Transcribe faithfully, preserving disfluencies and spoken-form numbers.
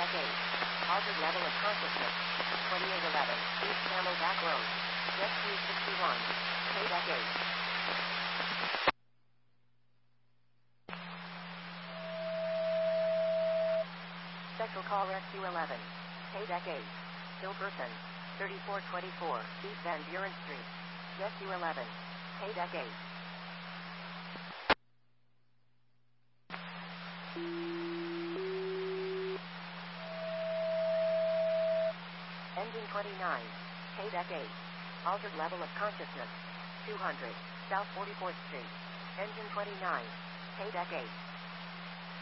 eight. Altered level of consciousness. twenty-eight eleven. East Camelback Road. Jet Q sixty-one. Payback eight. Special call Rescue eleven. Payback eight. Still person. thirty-four twenty-four. East Van Buren Street. Jet Q eleven. Payback eight. Engine twenty-nine. Payback eight. Altered level of consciousness. two hundred. South forty-fourth Street. Engine twenty-nine. Payback eight.